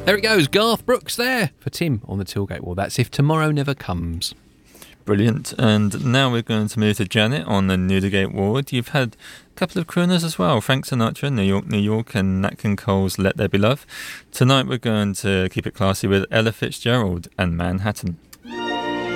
There it goes, Garth Brooks there for Tim on the Tailgate Wall. That's If Tomorrow Never Comes. Brilliant. And now we're going to move to Janet on the Newdigate Ward. You've had a couple of crooners as well. Frank Sinatra, New York, New York, and Nat King Cole's Let There Be Love. Tonight we're going to keep it classy with Ella Fitzgerald and Manhattan.